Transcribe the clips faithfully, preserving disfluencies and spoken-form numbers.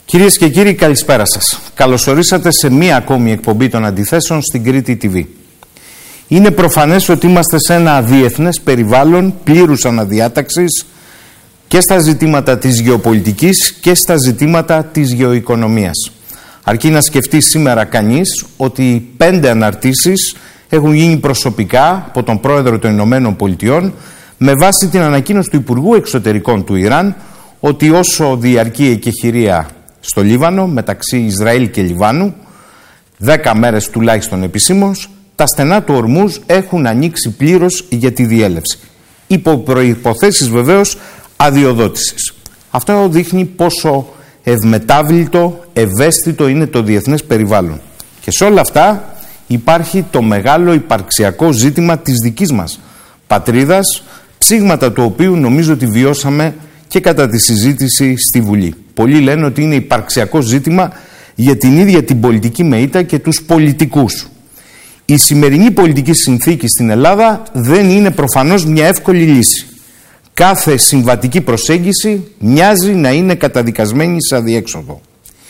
Κυρίες και κύριοι, καλησπέρα σας. Καλωσορίσατε σε μία ακόμη εκπομπή των Αντιθέσεων στην Κρήτη τι βι. Είναι προφανές ότι είμαστε σε ένα διεθνές περιβάλλον πλήρους αναδιάταξης και στα ζητήματα της γεωπολιτικής και στα ζητήματα της γεωοικονομίας. Αρκεί να σκεφτεί σήμερα κανείς ότι πέντε αναρτήσεις έχουν γίνει προσωπικά από τον πρόεδρο των Ηνωμένων Πολιτειών με βάση την ανακοίνωση του Υπουργού Εξωτερικών του Ιράν ότι όσο διαρκεί η εκεχηρία στο Λίβανο μεταξύ Ισραήλ και Λιβάνου, δέκα μέρες τουλάχιστον επισήμως, τα στενά του Ορμούζ έχουν ανοίξει πλήρως για τη διέλευση. Υπό προϋποθέσεις βεβαίως αδειοδότησης. Αυτό δείχνει πόσο ευμετάβλητο, ευαίσθητο είναι το διεθνές περιβάλλον. Και σε όλα αυτά υπάρχει το μεγάλο υπαρξιακό ζήτημα της δικής μας πατρίδας, ψήγματα του οποίου νομίζω ότι βιώσαμε και κατά τη συζήτηση στη Βουλή. Πολλοί λένε ότι είναι υπαρξιακό ζήτημα για την ίδια την πολιτική μεΐτα και τους πολιτικούς. Η σημερινή πολιτική συνθήκη στην Ελλάδα δεν είναι προφανώς μια εύκολη λύση. Κάθε συμβατική προσέγγιση μοιάζει να είναι καταδικασμένη σε αδιέξοδο.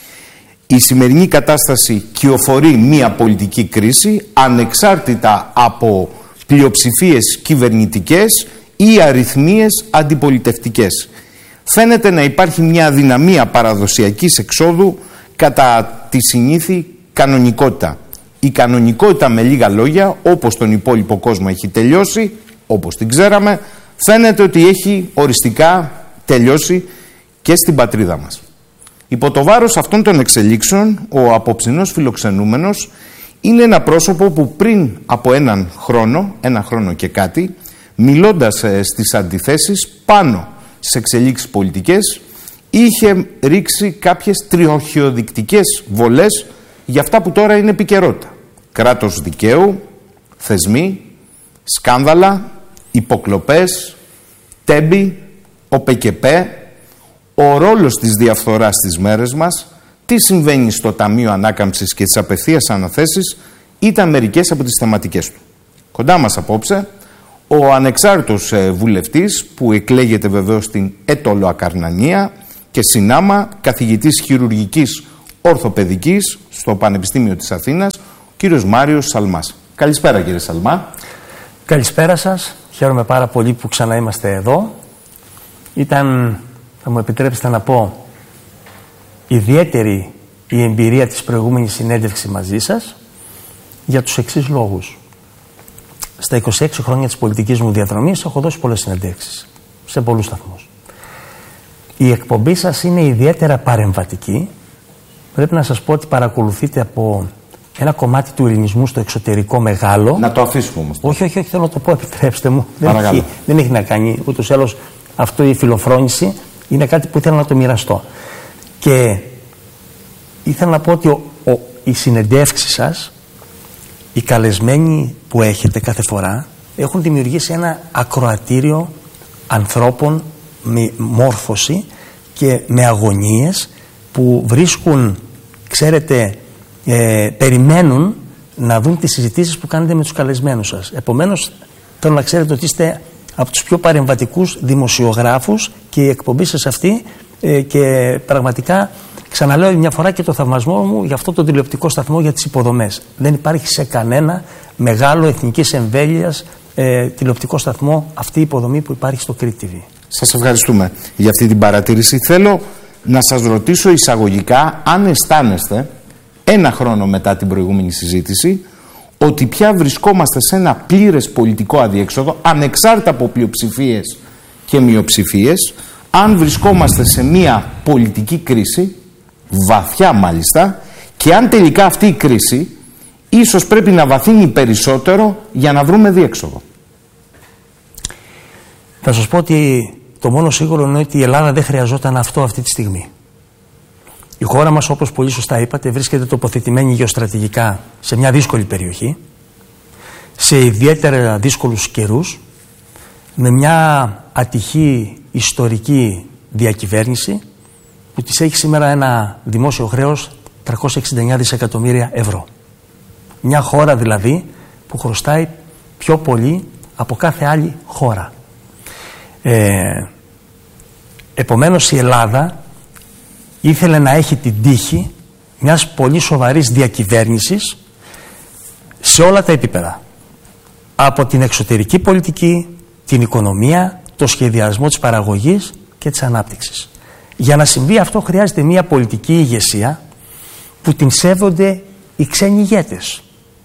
Η σημερινή κατάσταση κυοφορεί μια πολιτική κρίση ανεξάρτητα από πλειοψηφίες κυβερνητικές ή αριθμίες αντιπολιτευτικές. Φαίνεται να υπάρχει μια αδυναμία παραδοσιακής εξόδου κατά τη συνήθη κανονικότητα. Η κανονικότητα, με λίγα λόγια, όπως τον υπόλοιπο κόσμο έχει τελειώσει, όπως την ξέραμε, φαίνεται ότι έχει οριστικά τελειώσει και στην πατρίδα μας. Υπό το βάρος αυτών των εξελίξεων, ο απόψινός φιλοξενούμενος είναι ένα πρόσωπο που πριν από έναν χρόνο, ένα χρόνο και κάτι, μιλώντας ε, στις αντιθέσεις πάνω στις εξελίξεις πολιτικές, είχε ρίξει κάποιες τριοχιοδεικτικές βολές για αυτά που τώρα είναι επικαιρότητα. Κράτος δικαίου, θεσμοί, σκάνδαλα, υποκλοπές, τέμπη, ΟΠΕΚΕΠΕ, ο ρόλος της διαφθοράς στις μέρες μας, τι συμβαίνει στο Ταμείο Ανάκαμψης και τις απευθείας αναθέσεις, ήταν μερικές από τις θεματικές του. Κοντά μας απόψε ο ανεξάρτητος βουλευτής που εκλέγεται βεβαίως στην Αιτωλοακαρνανία και συνάμα καθηγητής χειρουργικής ορθοπαιδικής στο Πανεπιστήμιο της Αθήνας, ο κύριος Μάριος Σαλμάς. Καλησπέρα κύριε Σαλμά. Καλησπέρα σας. Χαίρομαι πάρα πολύ που ξανά είμαστε εδώ. Ήταν, θα μου επιτρέψετε να πω, ιδιαίτερη η εμπειρία της προηγούμενης συνέντευξης μαζί σας για τους εξής λόγους. Στα είκοσι έξι χρόνια της πολιτικής μου διαδρομής έχω δώσει πολλές συνεντεύξεις σε πολλούς σταθμούς. Η εκπομπή σας είναι ιδιαίτερα παρεμβατική. Πρέπει να σας πω ότι παρακολουθείτε από ένα κομμάτι του ελληνισμού στο εξωτερικό μεγάλο. Να το αφήσουμε όμως. Όχι, όχι, όχι, θέλω να το πω, επιτρέψτε μου. Δεν έχει, δεν έχει να κάνει ούτως ή άλλως αυτό η φιλοφρόνηση. Είναι κάτι που ήθελα να το μοιραστώ. Και ήθελα να πω ότι ο, ο, οι συνεντεύξεις σας, οι καλεσμένοι που έχετε κάθε φορά, έχουν δημιουργήσει ένα ακροατήριο ανθρώπων με μόρφωση και με αγωνίες που βρίσκουν, ξέρετε, ε, περιμένουν να δουν τις συζητήσεις που κάνετε με τους καλεσμένους σας. Επομένως, θέλω να ξέρετε ότι είστε από τους πιο παρεμβατικούς δημοσιογράφους και η εκπομπή σας αυτή ε, και πραγματικά ξαναλέω μια φορά και το θαυμασμό μου για αυτό το τηλεοπτικό σταθμό για τις υποδομές. Δεν υπάρχει σε κανένα μεγάλο εθνικής εμβέλειας ε, τηλεοπτικό σταθμό αυτή η υποδομή που υπάρχει στο Κρήτη τι βι. Σας ευχαριστούμε για αυτή την παρατήρηση. Θέλω να σας ρωτήσω εισαγωγικά αν αισθάνεστε ένα χρόνο μετά την προηγούμενη συζήτηση ότι πια βρισκόμαστε σε ένα πλήρες πολιτικό αδιέξοδο ανεξάρτητα από πλειοψηφίες και μειοψηφίες, αν βρισκόμαστε σε μια πολιτική κρίση, βαθιά μάλιστα, και αν τελικά αυτή η κρίση ίσως πρέπει να βαθύνει περισσότερο για να βρούμε διέξοδο. Θα σας πω ότι το μόνο σίγουρο είναι ότι η Ελλάδα δεν χρειαζόταν αυτό αυτή τη στιγμή. Η χώρα μας, όπως πολύ σωστά είπατε, βρίσκεται τοποθετημένη γεωστρατηγικά σε μια δύσκολη περιοχή, σε ιδιαίτερα δύσκολους καιρούς, με μια ατυχή ιστορική διακυβέρνηση που της έχει σήμερα ένα δημόσιο χρέος τριακόσια εξήντα εννέα δισεκατομμύρια ευρώ. Μια χώρα δηλαδή που χρωστάει πιο πολύ από κάθε άλλη χώρα. Ε, επομένως η Ελλάδα ήθελε να έχει την τύχη μιας πολύ σοβαρής διακυβέρνησης σε όλα τα επίπεδα. Από την εξωτερική πολιτική, την οικονομία, το σχεδιασμό της παραγωγής και της ανάπτυξης. Για να συμβεί αυτό χρειάζεται μια πολιτική ηγεσία που την σέβονται οι ξένοι ηγέτες.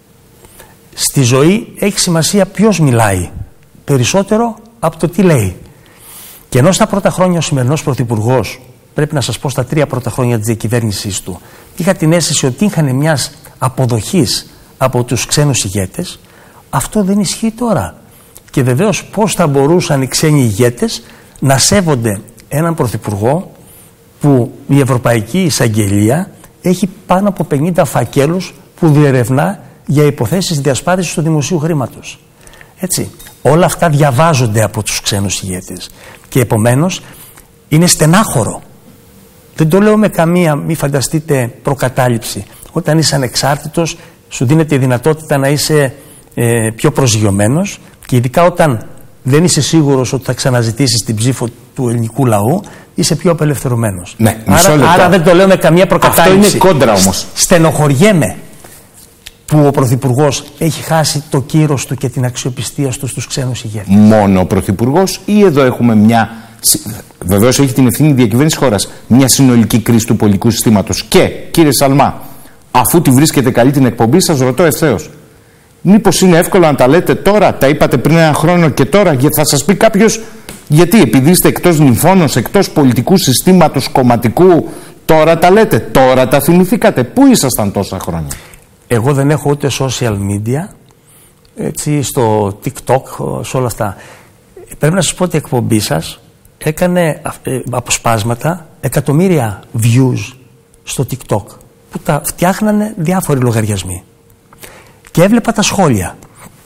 Στη ζωή έχει σημασία ποιος μιλάει, περισσότερο από το τι λέει. Και ενώ στα πρώτα χρόνια ο σημερινός πρωθυπουργός, πρέπει να σας πω στα τρία πρώτα χρόνια της διακυβέρνησής του, είχα την αίσθηση ότι είχαν μιας αποδοχής από τους ξένους ηγέτες, αυτό δεν ισχύει τώρα. Και βεβαίως πώς θα μπορούσαν οι ξένοι ηγέτες να σέβονται έναν πρωθυπουργό που η Ευρωπαϊκή Εισαγγελία έχει πάνω από πενήντα φακέλους που διερευνά για υποθέσεις διασπάθησης του δημοσίου χρήματος. Έτσι. Όλα αυτά διαβάζονται από τους ξένους ηγέτες και επομένως είναι στενάχωρο. Δεν το λέω με καμία, μη φανταστείτε, προκατάληψη. Όταν είσαι ανεξάρτητος σου δίνεται η δυνατότητα να είσαι ε, πιο προσγειωμένος και ειδικά όταν δεν είσαι σίγουρος ότι θα ξαναζητήσεις την ψήφο του ελληνικού λαού, είσαι πιο απελευθερωμένος. Ναι, άρα, άρα δεν το λέω με καμία προκατάληψη. Αυτό είναι κόντρα όμως. Στενοχωριέμαι που ο Πρωθυπουργός έχει χάσει το κύρος του και την αξιοπιστία του στους ξένους ηγέτες. Μόνο ο Πρωθυπουργός ή εδώ έχουμε μια, βεβαίως έχει την ευθύνη η διακυβέρνηση χώρας, μια συνολική κρίση του πολιτικού συστήματος. Και κύριε Σαλμά, αφού τη βρίσκετε καλή την εκπομπή, σας ρωτώ ευθέως, μήπως είναι εύκολο να τα λέτε τώρα, τα είπατε πριν ένα χρόνο και τώρα, γιατί θα σας πει κάποιος, γιατί επειδή είστε εκτός νυμφώνος, εκτός πολιτικού συστήματος κομματικού, τώρα τα λέτε, τώρα τα θυμηθήκατε. Πού ήσασταν τόσα χρόνια? Εγώ δεν έχω ούτε social media, έτσι, στο TikTok, σε όλα αυτά. Πρέπει να σας πω ότι η εκπομπή σας έκανε ε, αποσπάσματα, εκατομμύρια views στο TikTok, που τα φτιάχνανε διάφοροι λογαριασμοί. Και έβλεπα τα σχόλια.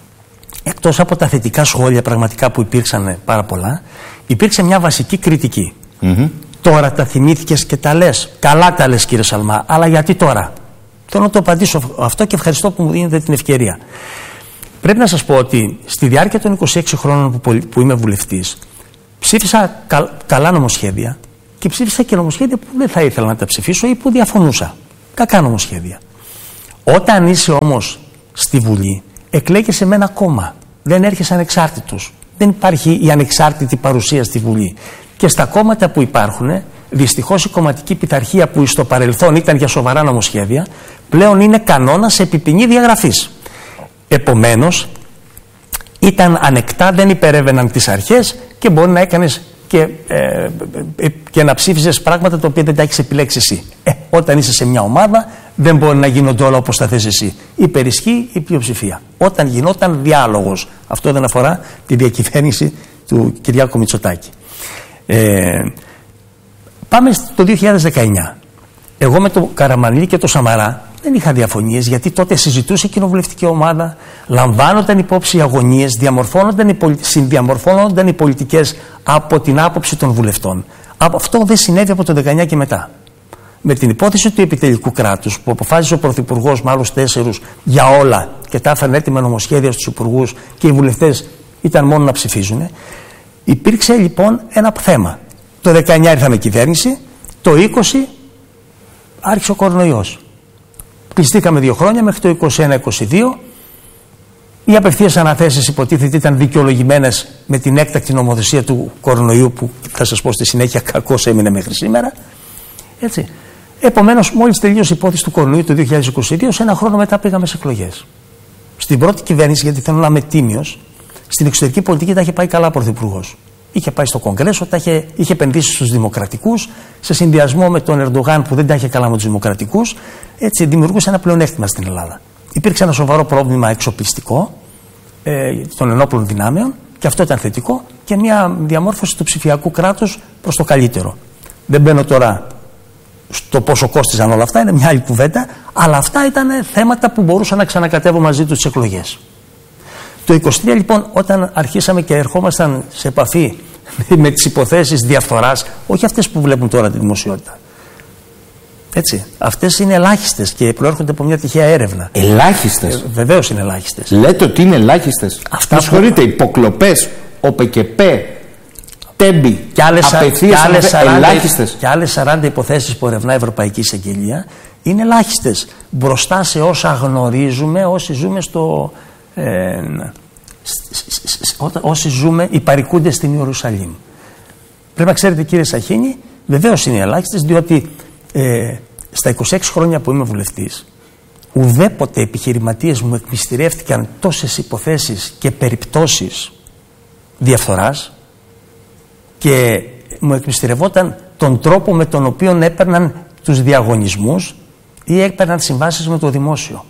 Εκτός από τα θετικά σχόλια πραγματικά που υπήρξαν πάρα πολλά, υπήρξε μια βασική κριτική. Mm-hmm. Τώρα τα θυμήθηκες και τα λες. Καλά τα λες, κύριε Σαλμά, αλλά γιατί τώρα? Θέλω να το απαντήσω αυτό και ευχαριστώ που μου δίνετε την ευκαιρία. Πρέπει να σας πω ότι στη διάρκεια των είκοσι έξι χρόνων που, που είμαι βουλευτής, ψήφισα κα, καλά νομοσχέδια και ψήφισα και νομοσχέδια που δεν θα ήθελα να τα ψηφίσω ή που διαφωνούσα. Κακά νομοσχέδια. Όταν είσαι όμως στη Βουλή, εκλέγεσαι με ένα κόμμα. Δεν έρχεσαι ανεξάρτητος. Δεν υπάρχει η ανεξάρτητη παρουσία στη Βουλή. Και στα κόμματα που υπάρχουν, δυστυχώς η κομματική πειθαρχία που στο παρελθόν ήταν για σοβαρά νομοσχέδια, πλέον είναι κανόνα σε επιπινή διαγραφής. Επομένως, ήταν ανεκτά, δεν υπερεύαιναν τις αρχές και μπορεί να έκανες και, ε, ε, και να ψήφισες πράγματα τα οποία δεν τα έχεις επιλέξει εσύ. Ε, όταν είσαι σε μια ομάδα, δεν μπορεί να γίνονται όλα όπως τα θες εσύ. Υπερισχύει η πλειοψηφία. Όταν γινόταν διάλογος, αυτό δεν αφορά τη διακυβέρνηση του Κυριάκου Μητσοτάκη. Ε, πάμε στο δύο χιλιάδες δεκαεννιά. Εγώ με τον Καραμανλή και τον Σαμαρά δεν είχα διαφωνίες, γιατί τότε συζητούσε η κοινοβουλευτική ομάδα, λαμβάνονταν υπόψη οι αγωνίες, διαμορφώνονταν οι, πολι... συνδιαμορφώνονταν οι πολιτικές από την άποψη των βουλευτών. Αυτό δεν συνέβη από το δεκαεννιά και μετά. Με την υπόθεση του επιτελικού κράτους που αποφάσισε ο Πρωθυπουργός με άλλους τέσσερους για όλα και τα έφεραν έτοιμα νομοσχέδια στους υπουργούς και οι βουλευτές ήταν μόνο να ψηφίζουν, υπήρξε λοιπόν ένα θέμα. Το δεκαεννιά ήρθαμε κυβέρνηση, το είκοσι άρχισε ο κορονοϊός. Κλειστήκαμε δύο χρόνια μέχρι το είκοσι ένα είκοσι δύο. Οι απευθείας αναθέσεις υποτίθεται ήταν δικαιολογημένες με την έκτακτη νομοθεσία του κορονοϊού που θα σας πω στη συνέχεια κακώς έμεινε μέχρι σήμερα. Έτσι. Επομένως, μόλις τελείωσε η υπόθεση του κορονοϊού το δύο χιλιάδες είκοσι δύο, σε ένα χρόνο μετά πήγαμε σε εκλογές. Στην πρώτη κυβέρνηση, γιατί θέλω να είμαι τίμιος, στην εξωτερική πολιτική τα είχε πάει καλά ο Πρωθυπουργός. Είχε πάει στο Κογκρέσο, τα είχε, είχε επενδύσει στους δημοκρατικούς, σε συνδυασμό με τον Ερντογάν που δεν τα είχε καλά με τους δημοκρατικούς. Έτσι, δημιουργούσε ένα πλεονέκτημα στην Ελλάδα. Υπήρξε ένα σοβαρό πρόβλημα εξοπλιστικό ε, των ενόπλων δυνάμεων, και αυτό ήταν θετικό, και μια διαμόρφωση του ψηφιακού κράτους προς το καλύτερο. Δεν μπαίνω τώρα στο πόσο κόστιζαν όλα αυτά, είναι μια άλλη κουβέντα, αλλά αυτά ήταν θέματα που μπορούσα να ξανακατεύω μαζί του τις εκλογές. Το είκοσι τρία λοιπόν, όταν αρχίσαμε και ερχόμασταν σε επαφή με τις υποθέσεις διαφθοράς, όχι αυτές που βλέπουν τώρα τη δημοσιότητα. Έτσι, αυτές είναι ελάχιστες και προέρχονται από μια τυχαία έρευνα. Ελάχιστες. Ε, βεβαίως είναι ελάχιστες. Λέτε ότι είναι ελάχιστες. Αυτά. Συγχωρείτε, υποκλοπές, ΟΠΕΚΕΠΕ, τέμπη, απευθείας ελάχιστες. Και άλλες σαράντα υποθέσεις που ερευνά η Ευρωπαϊκή Εισαγγελία είναι ελάχιστες μπροστά σε όσα γνωρίζουμε όσοι ζούμε στο... Ε, όσοι ζούμε, υπαρικούνται στην Ιερουσαλήμ. Πρέπει να ξέρετε, κύριε Σαχίνη, βεβαίως είναι ελάχιστες, διότι ε, στα είκοσι έξι χρόνια που είμαι βουλευτής, ουδέποτε επιχειρηματίες μου εκμυστηρεύτηκαν τόσες υποθέσεις και περιπτώσεις διαφθοράς και μου εκμυστηρευόταν τον τρόπο με τον οποίο έπαιρναν τους διαγωνισμούς ή έπαιρναν συμβάσεις με το δημόσιο.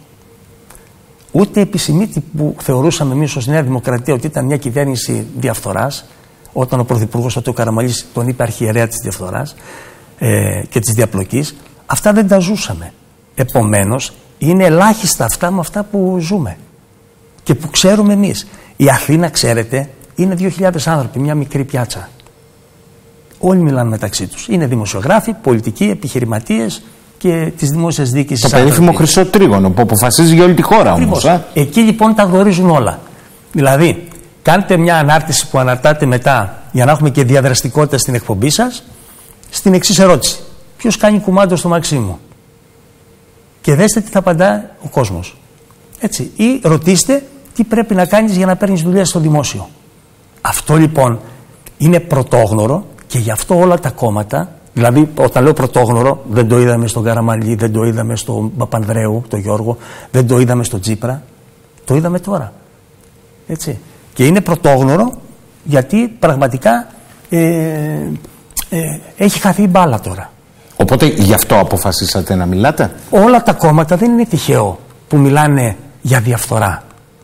Ούτε επισημήτη που θεωρούσαμε εμείς ως Νέα Δημοκρατία ότι ήταν μια κυβέρνηση διαφθοράς, όταν ο Πρωθυπουργός ο Καραμανλής τον είπε αρχιερέα της διαφθοράς ε, και της διαπλοκής, αυτά δεν τα ζούσαμε. Επομένως, είναι ελάχιστα αυτά με αυτά που ζούμε και που ξέρουμε εμείς. Η Αθήνα, ξέρετε, είναι δύο χιλιάδες άνθρωποι, μια μικρή πιάτσα. Όλοι μιλάνε μεταξύ τους. Είναι δημοσιογράφοι, πολιτικοί, επιχειρηματίες και της δημόσιας διοίκησης. Το περίφημο χρυσό τρίγωνο που αποφασίζει για όλη τη χώρα όμως. Ε? Εκεί λοιπόν τα γνωρίζουν όλα. Δηλαδή, κάντε μια ανάρτηση που αναρτάτε μετά για να έχουμε και διαδραστικότητα στην εκπομπή σας, στην εξής ερώτηση. Ποιος κάνει κουμάντο στο Μαξίμου? Και δέστε τι θα απαντά ο κόσμος. Έτσι. Ή ρωτήστε τι πρέπει να κάνεις για να παίρνεις δουλειά στο δημόσιο. Αυτό λοιπόν είναι πρωτόγνωρο και γι' αυτό όλα τα κόμματα, δηλαδή όταν λέω πρωτόγνωρο, δεν το είδαμε στον Καραμανλή, δεν το είδαμε στον Παπανδρέου, τον Γιώργο, δεν το είδαμε στον Τσίπρα, το είδαμε τώρα. Έτσι. Και είναι πρωτόγνωρο γιατί πραγματικά ε, ε, έχει χαθεί η μπάλα τώρα. Οπότε γι' αυτό αποφασίσατε να μιλάτε? Όλα τα κόμματα, δεν είναι τυχαίο που μιλάνε για διαφθορά.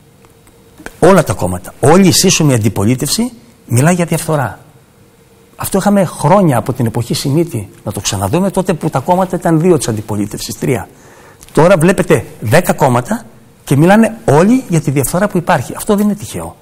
Όλα τα κόμματα. Όλη η σύσσωμη αντιπολίτευση μιλάει για διαφθορά. Αυτό είχαμε χρόνια από την εποχή Σιμίτη. Να το ξαναδούμε, τότε που τα κόμματα ήταν δύο της αντιπολίτευσης, τρία. Τώρα βλέπετε δέκα κόμματα και μιλάνε όλοι για τη διαφθορά που υπάρχει. Αυτό δεν είναι τυχαίο.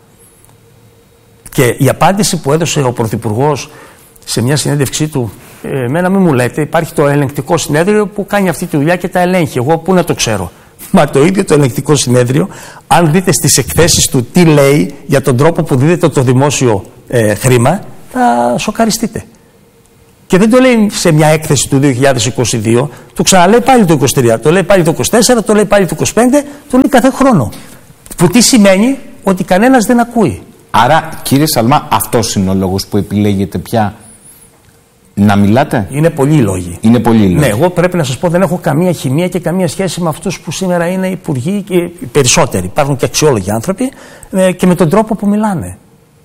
Και η απάντηση που έδωσε ο Πρωθυπουργός σε μια συνέντευξή του, εμένα μην μου λέτε, υπάρχει το ελεγκτικό συνέδριο που κάνει αυτή τη δουλειά και τα ελέγχει. Εγώ πού να το ξέρω? Μα το ίδιο το ελεγκτικό συνέδριο, αν δείτε στις εκθέσεις του τι λέει για τον τρόπο που δίδεται το δημόσιο ε, χρήμα, θα σοκαριστείτε. Και δεν το λέει σε μια έκθεση του δύο χιλιάδες είκοσι δύο, το ξαναλέει πάλι το είκοσι τρία, το λέει πάλι το είκοσι τέσσερα, το λέει πάλι το είκοσι πέντε, το λέει κάθε χρόνο. Που τι σημαίνει? Ότι κανένας δεν ακούει. Άρα, κύριε Σαλμά, αυτός είναι ο λόγος που επιλέγετε πια να μιλάτε? Είναι πολλοί λόγοι. Είναι πολλοί λόγοι. Ναι, εγώ πρέπει να σας πω, δεν έχω καμία χημεία και καμία σχέση με αυτούς που σήμερα είναι υπουργοί και οι περισσότεροι. Υπάρχουν και αξιόλογοι άνθρωποι και με τον τρόπο που μιλάνε.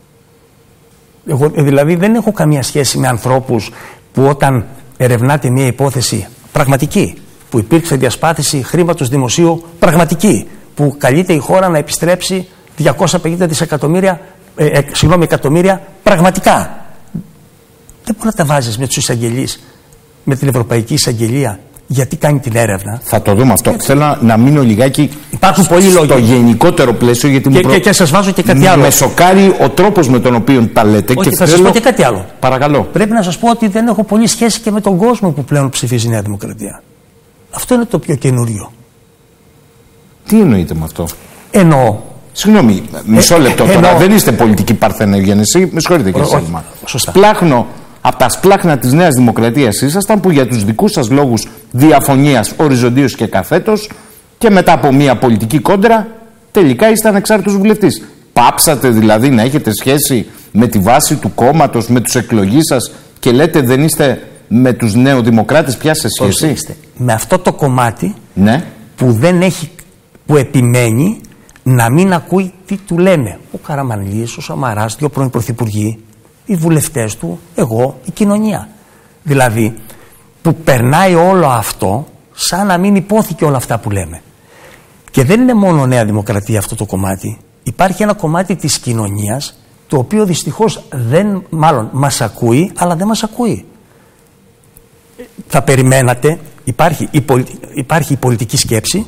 Εγώ, δηλαδή δεν έχω καμία σχέση με ανθρώπους που όταν ερευνάτε μια υπόθεση πραγματική, που υπήρξε διασπάθηση χρήματος δημοσίου πραγματική, που καλείται η χώρα να επιστρέψει διακόσια πενήντα δισεκατομμύρια, ε, ε, συγγνώμη, εκατομμύρια πραγματικά. Δεν μπορεί να τα βάζεις με τους εισαγγελείς, με την Ευρωπαϊκή Εισαγγελία, γιατί κάνει την έρευνα. Θα το δούμε αυτό. Έτσι. Θέλω να μείνω λιγάκι Υπάρχουν πολλοί λόγοι. στο γενικότερο πλαίσιο, γιατί και, μου προ... και, και σας βάζω και κάτι άλλο. Με σοκάρει ο τρόπος με τον οποίο τα λέτε. Όχι, και θα θέλω... σας πω και κάτι άλλο. Παρακαλώ. Πρέπει να σας πω ότι δεν έχω πολύ σχέση και με τον κόσμο που πλέον ψηφίζει η Νέα Δημοκρατία. Αυτό είναι το πιο καινούριο. Τι εννοείτε με αυτό? Εννοώ. Συγγνώμη, μισό λεπτό ε, τώρα. εννοώ... Δεν είστε πολιτική παρθενογένεση. Με συγχωρείτε, κύριε Σαλμά. Σπλάχνω. Από τα σπλάχνα της Νέας Δημοκρατίας ήσασταν, που για τους δικούς σας λόγους διαφωνίας οριζοντίως και καθέτος, και μετά από μια πολιτική κόντρα τελικά είστε ανεξάρτητος βουλευτής. Πάψατε δηλαδή να έχετε σχέση με τη βάση του κόμματος, με τους εκλογείς σας, και λέτε δεν είστε με τους νεοδημοκράτες πια σε σχέση? Είστε. Με αυτό το κομμάτι, ναι, που, δεν έχει, που επιμένει να μην ακούει τι του λέμε ο Καραμανλής, ο Σαμαράς, δύο πρώην πρωθυπουργοί, οι βουλευτές του, εγώ, η κοινωνία. Δηλαδή, που περνάει όλο αυτό σαν να μην υπόθηκε όλα αυτά που λέμε. Και δεν είναι μόνο Νέα Δημοκρατία αυτό το κομμάτι. Υπάρχει ένα κομμάτι της κοινωνίας, το οποίο δυστυχώς δεν, μάλλον μας ακούει, αλλά δεν μας ακούει. Θα περιμένατε, υπάρχει η, πολι... υπάρχει η πολιτική σκέψη,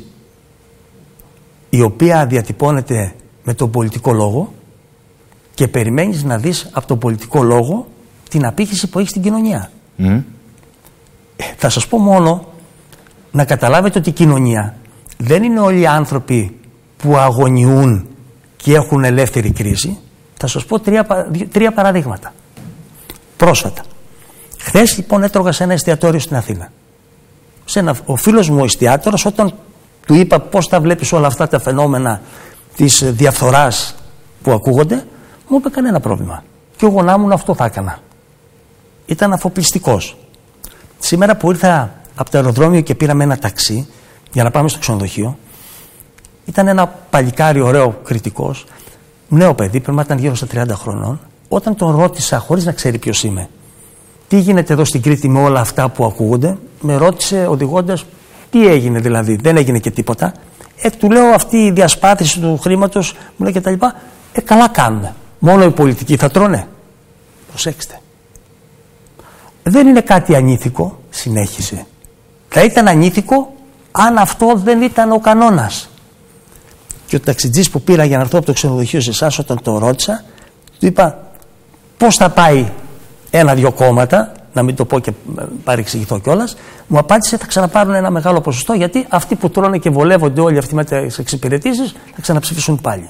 η οποία διατυπώνεται με τον πολιτικό λόγο, και περιμένεις να δεις από τον πολιτικό λόγο την απήχηση που έχει στην κοινωνία. Mm. Θα σας πω μόνο να καταλάβετε ότι η κοινωνία δεν είναι όλοι οι άνθρωποι που αγωνιούν και έχουν ελεύθερη κρίση. Θα σας πω τρία, τρία παραδείγματα. Πρόσφατα. Χθες λοιπόν έτρωγα σε ένα εστιατόριο στην Αθήνα. Σε ένα, ο φίλος μου ο εστιάτορος, όταν του είπα πώς τα βλέπεις όλα αυτά τα φαινόμενα της διαφθοράς που ακούγονται, μου είπε κανένα πρόβλημα. Και ο γονάμουν αυτό θα έκανα. Ήταν αφοπλιστικός. Σήμερα που ήρθα από το αεροδρόμιο και πήραμε ένα ταξί για να πάμε στο ξενοδοχείο, ήταν ένα παλικάρι ωραίο κριτικός, νέο παιδί, πρέπει να ήταν γύρω στα τριάντα χρονών. Όταν τον ρώτησα, χωρίς να ξέρει ποιος είμαι, τι γίνεται εδώ στην Κρήτη με όλα αυτά που ακούγονται, με ρώτησε οδηγώντας τι έγινε δηλαδή, δεν έγινε και τίποτα. Ε, του λέω αυτή η διασπάθηση του χρήματος, μου λέει και τα λοιπά, ε, καλά κάνουμε. Μόνο οι πολιτικοί θα τρώνε. Προσέξτε. Δεν είναι κάτι ανήθικο, συνέχισε. Θα ήταν ανήθικο αν αυτό δεν ήταν ο κανόνας. Και ο ταξιτζής που πήρα για να έρθω από το ξενοδοχείο σε εσάς, όταν το ρώτησα, του είπα πώς θα πάει ένα-δυο κόμματα, να μην το πω και παρεξηγηθώ κιόλας, μου απάντησε θα ξαναπάρουν ένα μεγάλο ποσοστό, γιατί αυτοί που τρώνε και βολεύονται όλοι αυτοί με τις εξυπηρετήσεις θα ξαναψηφίσουν πάλι.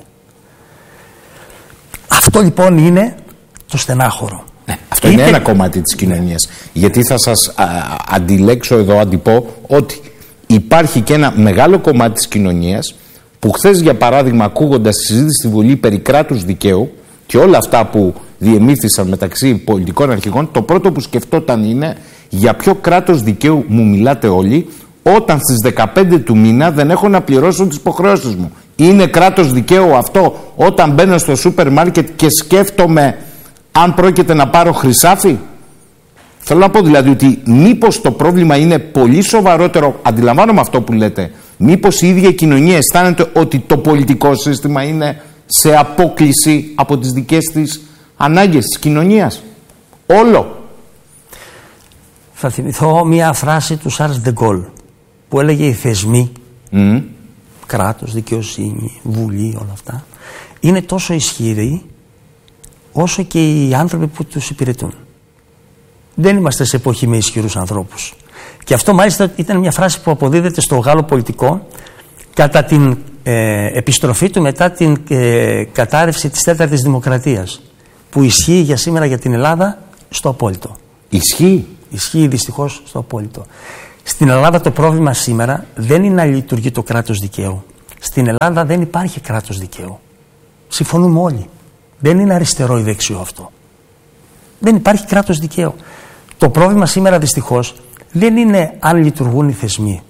Αυτό λοιπόν είναι το στενάχωρο. Ναι, αυτό είναι, είναι ένα κομμάτι της κοινωνίας. Γιατί θα σας α, αντιλέξω εδώ, αντιπώ, ότι υπάρχει και ένα μεγάλο κομμάτι της κοινωνίας που χθες, για παράδειγμα, ακούγοντας τη συζήτηση στη Βουλή περί κράτους δικαίου και όλα αυτά που διεμήθησαν μεταξύ πολιτικών αρχηγών, το πρώτο που σκεφτόταν είναι για ποιο κράτος δικαίου μου μιλάτε όλοι, όταν στις δεκαπέντε του μήνα δεν έχω να πληρώσω τις υποχρεώσεις μου. Είναι κράτος δικαίου αυτό όταν μπαίνω στο σούπερ μάρκετ και σκέφτομαι αν πρόκειται να πάρω χρυσάφι? Θέλω να πω δηλαδή ότι μήπως το πρόβλημα είναι πολύ σοβαρότερο, αντιλαμβάνομαι αυτό που λέτε, μήπως η ίδια η κοινωνία αισθάνεται ότι το πολιτικό σύστημα είναι σε απόκληση από τις δικές της ανάγκες της κοινωνίας. Όλο. Θα θυμηθώ μια φράση του Σάρλς ντε Γκόλ που έλεγε οι θεσμοί, mm. κράτος, δικαιοσύνη, βουλή, όλα αυτά, είναι τόσο ισχυροί όσο και οι άνθρωποι που τους υπηρετούν. Δεν είμαστε σε εποχή με ισχυρούς ανθρώπους. Και αυτό μάλιστα ήταν μια φράση που αποδίδεται στο Γάλλο πολιτικό κατά την ε, επιστροφή του μετά την ε, κατάρρευση της τέταρτης δημοκρατίας, που ισχύει για σήμερα για την Ελλάδα στο απόλυτο. Ισχύει. Ισχύει δυστυχώς στο απόλυτο. Στην Ελλάδα το πρόβλημα σήμερα δεν είναι να λειτουργεί το κράτος δικαίου. Στην Ελλάδα δεν υπάρχει κράτος δικαίου. Συμφωνούμε όλοι. Δεν είναι αριστερό ή δεξιό αυτό. Δεν υπάρχει κράτος δικαίου. Το πρόβλημα σήμερα δυστυχώς δεν είναι αν λειτουργούν οι θεσμοί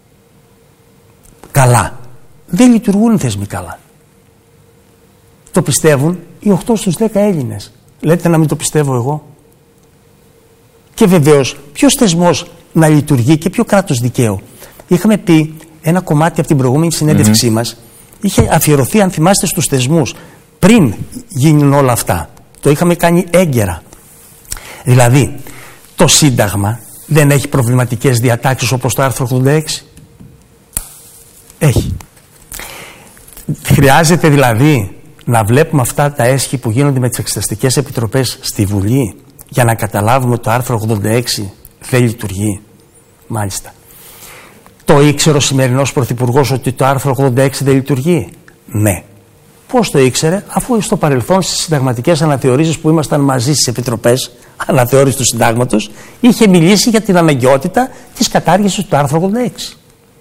καλά. Δεν λειτουργούν οι θεσμοί καλά. Το πιστεύουν οι οκτώ στους δέκα Έλληνες. Λέτε να μην το πιστεύω εγώ? Και βεβαίως ποιος θεσμός να λειτουργεί και ποιο κράτος δικαίου? Είχαμε πει ένα κομμάτι από την προηγούμενη συνέντευξή mm-hmm. μας, είχε αφιερωθεί, αν θυμάστε, στους θεσμούς πριν γίνουν όλα αυτά. Το είχαμε κάνει έγκαιρα. Δηλαδή το Σύνταγμα δεν έχει προβληματικές διατάξεις όπως το άρθρο ογδόντα έξι? Έχει. Χρειάζεται δηλαδή να βλέπουμε αυτά τα έσχη που γίνονται με τις εξεταστικές επιτροπές στη Βουλή για να καταλάβουμε ότι το άρθρο ογδόντα έξι δεν λειτουργεί? Μάλιστα. Το ήξερε ο σημερινός Πρωθυπουργός ότι το άρθρο ογδόντα έξι δεν λειτουργεί? Ναι. Πώς το ήξερε? Αφού στο παρελθόν στις συνταγματικές αναθεωρήσεις που ήμασταν μαζί στις επιτροπές αναθεώρησης του συντάγματος είχε μιλήσει για την αναγκαιότητα της κατάργησης του άρθρου ογδόντα έξι.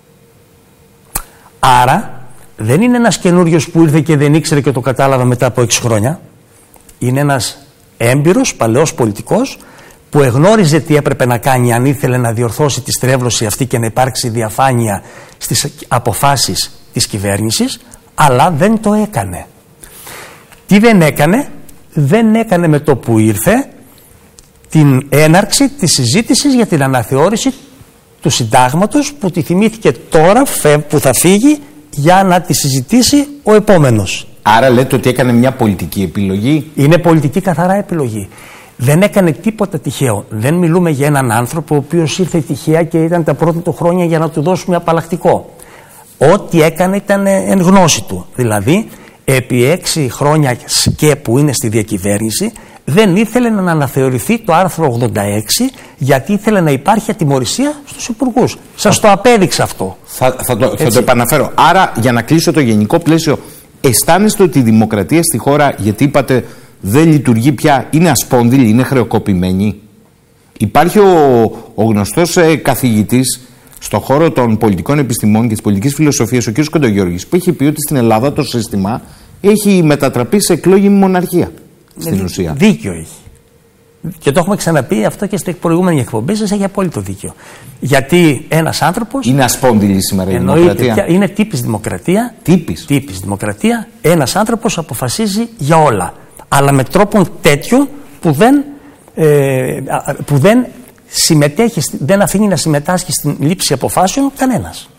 Άρα δεν είναι ένας καινούριος που ήρθε και δεν ήξερε και το κατάλαβα μετά από έξι χρόνια. Είναι ένας έμπειρος, παλαιός πολιτικός που εγνώριζε τι έπρεπε να κάνει αν ήθελε να διορθώσει τη στρέβλωση αυτή και να υπάρξει διαφάνεια στις αποφάσεις της κυβέρνησης, αλλά δεν το έκανε. Τι δεν έκανε? Δεν έκανε με το που ήρθε την έναρξη της συζήτησης για την αναθεώρηση του συντάγματος που τη θυμήθηκε τώρα που θα φύγει για να τη συζητήσει ο επόμενος. Άρα λέτε ότι έκανε μια πολιτική επιλογή? Είναι πολιτική καθαρά επιλογή. Δεν έκανε τίποτα τυχαίο. Δεν μιλούμε για έναν άνθρωπο ο οποίος ήρθε τυχαία και ήταν τα πρώτα του χρόνια για να του δώσουμε απαλλακτικό. Ό,τι έκανε ήταν εν γνώση του. Δηλαδή, επί έξι χρόνια και που είναι στη διακυβέρνηση, δεν ήθελε να αναθεωρηθεί το άρθρο ογδόντα έξι γιατί ήθελε να υπάρχει ατιμωρησία στους υπουργούς. Σας το απέδειξα αυτό. Θα, θα, το, θα το επαναφέρω. Άρα, για να κλείσω το γενικό πλαίσιο, αισθάνεστε ότι η δημοκρατία στη χώρα, γιατί είπατε δεν λειτουργεί πια, είναι ασπόνδυλη, είναι χρεοκοπημένη. Υπάρχει ο, ο γνωστός ε, καθηγητής στον χώρο των πολιτικών επιστημών και της πολιτικής φιλοσοφίας, ο κ. Κοντογιώργης, που έχει πει ότι στην Ελλάδα το σύστημα έχει μετατραπεί σε εκλόγιμη μοναρχία. Στην δί, ουσία. Δίκιο έχει. Και το έχουμε ξαναπεί αυτό και στην προηγούμενη εκπομπή σας, έχει απόλυτο δίκιο. Γιατί ένας άνθρωπος. Είναι ασπόνδυλη σήμερα η δημοκρατία. Πια, είναι τύπης δημοκρατία. Τύπης. Τύπης δημοκρατία. Ένας άνθρωπος αποφασίζει για όλα. Αλλά με τρόπο τέτοιο που δεν, ε, που δεν συμμετέχει, δεν αφήνει να συμμετάσχει στην λήψη αποφάσεων κανένας.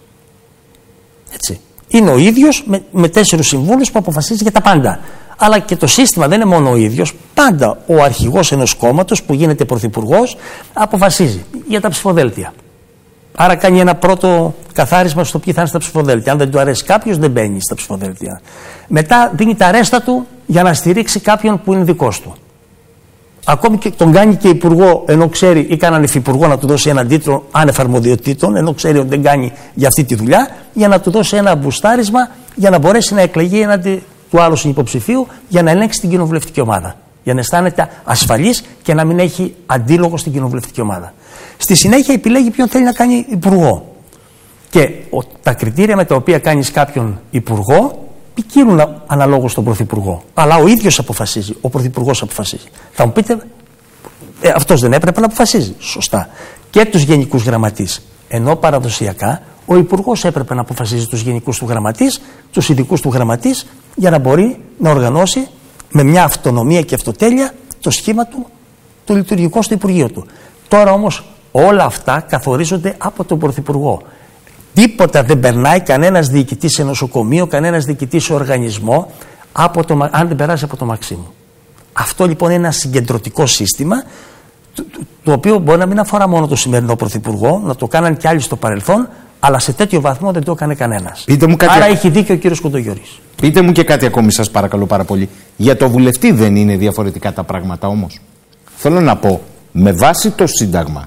Έτσι. Είναι ο ίδιος με, με τέσσερους συμβούλους που αποφασίζει για τα πάντα. Αλλά και το σύστημα δεν είναι μόνο ο ίδιος. Πάντα ο αρχηγός ενός κόμματος που γίνεται πρωθυπουργός αποφασίζει για τα ψηφοδέλτια. Άρα κάνει ένα πρώτο καθάρισμα στο ποιοι θα είναι στα ψηφοδέλτια. Αν δεν του αρέσει κάποιος, δεν μπαίνει στα ψηφοδέλτια. Μετά δίνει τα ρέστα του για να στηρίξει κάποιον που είναι δικός του. Ακόμη και τον κάνει και υπουργό, ενώ ξέρει, ή κάνανε υφυπουργό να του δώσει έναν τίτλο ανεφαρμοδιοτήτων, ενώ ξέρει ότι δεν κάνει για αυτή τη δουλειά, για να του δώσει ένα μπουστάρισμα για να μπορέσει να εκλεγεί έναντι του άλλου υποψηφίου για να ελέγξει την κοινοβουλευτική ομάδα. Για να αισθάνεται ασφαλής και να μην έχει αντίλογο στην κοινοβουλευτική ομάδα. Στη συνέχεια επιλέγει ποιον θέλει να κάνει υπουργό. Και ο, τα κριτήρια με τα οποία κάνεις κάποιον υπουργό ποικίλουν αναλόγως στον πρωθυπουργό. Αλλά ο ίδιος αποφασίζει, ο πρωθυπουργός αποφασίζει. Θα μου πείτε, ε, αυτός δεν έπρεπε να αποφασίζει. Σωστά. Και τους γενικούς γραμματείς. Ενώ παραδοσιακά ο υπουργός έπρεπε να αποφασίζει τους γενικούς του γραμματείς, τους ειδικούς του γραμματείς, για να μπορεί να οργανώσει με μια αυτονομία και αυτοτέλεια το σχήμα του, το λειτουργικό στο Υπουργείο του. Τώρα όμως όλα αυτά καθορίζονται από τον Πρωθυπουργό. Τίποτα δεν περνάει κανένας διοικητής σε νοσοκομείο, κανένας διοικητής σε οργανισμό, από το, αν δεν περάσει από το Μαξίμου. Αυτό λοιπόν είναι ένα συγκεντρωτικό σύστημα, το, το, το οποίο μπορεί να μην αφορά μόνο το σημερινό Πρωθυπουργό, να το κάναν και άλλοι στο παρελθόν, αλλά σε τέτοιο βαθμό δεν το έκανε κανένας. Κάτι... Άρα έχει δίκιο ο κύριος Κοντογιώργης. Πείτε μου και κάτι ακόμη, σας παρακαλώ πάρα πολύ. Για το βουλευτή δεν είναι διαφορετικά τα πράγματα όμως? Θέλω να πω, με βάση το Σύνταγμα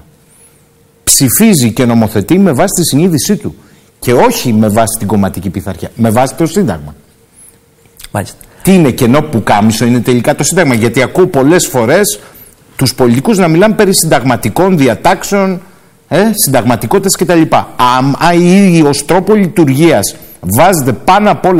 ψηφίζει και νομοθετεί με βάση τη συνείδησή του και όχι με βάση την κομματική πειθαρχία, με βάση το Σύνταγμα. Μάλιστα. Τι είναι, κενό πουκάμισο είναι τελικά το Σύνταγμα? Γιατί ακούω πολλές φορές τους πολιτικούς να μιλάνε περί συνταγματικών διατάξεων, ε, συνταγματικότητας κτλ. Αν ως τρόπο λειτουργίας βάζετε πάνω απ' όλα